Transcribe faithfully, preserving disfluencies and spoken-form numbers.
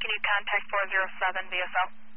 can you contact four zero seven B S O?